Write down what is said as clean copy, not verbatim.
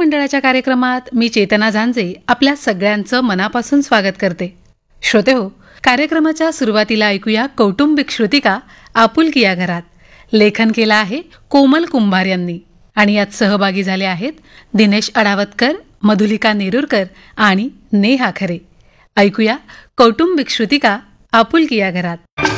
मंडळाच्या कार्यक्रमात मी चेतना झांजे आपल्या सगळ्यांचं मनापासून स्वागत करते. श्रोतेहो, कार्यक्रमाच्या सुरुवातीला ऐकूया कौटुंबिक श्रुतिका आपुलकी या घरात. लेखन केलं आहे कोमल कुंभार यांनी आणि यात सहभागी झाले आहेत दिनेश अडावतकर, मधुलिका नेरुरकर आणि नेहा खरे. ऐकूया कौटुंबिक श्रुतिका आपुलकी या घरात.